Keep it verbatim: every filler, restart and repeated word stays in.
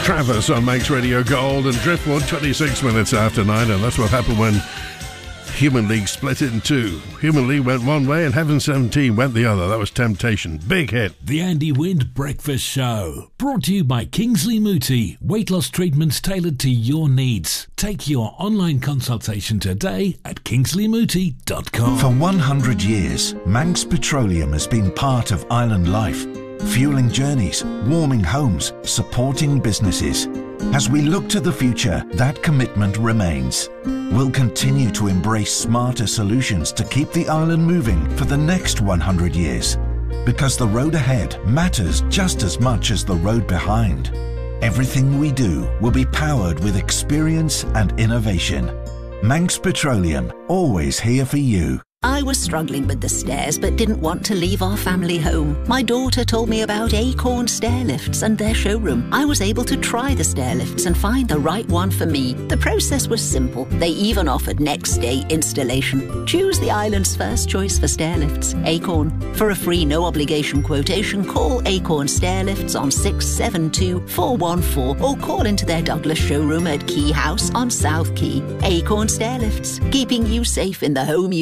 Travis on Manx Radio Gold and Driftwood, twenty-six minutes after nine, and that's what happened when Human League split it in two. Human League went one way and Heaven seventeen went the other. That was Temptation. Big hit. The Andy Wind Breakfast Show. Brought to you by Kingsley Mooti. Weight loss treatments tailored to your needs. Take your online consultation today at kingsley mooti dot com. For one hundred years, Manx Petroleum has been part of island life, fueling journeys, warming homes, supporting businesses. As we look to the future, that commitment remains. We'll continue to embrace smarter solutions to keep the island moving for the next one hundred years. Because the road ahead matters just as much as the road behind. Everything we do will be powered with experience and innovation. Manx Petroleum, always here for you. I was struggling with the stairs but didn't want to leave our family home. My daughter told me about Acorn Stair Lifts and their showroom. I was able to try the stair lifts and find the right one for me. The process was simple. They even offered next day installation. Choose the island's first choice for stair lifts, Acorn. For a free no obligation quotation, call Acorn Stair Lifts on six seven two, four one four or call into their Douglas showroom at Key House on South Quay. Acorn Stair Lifts, keeping you safe in the home you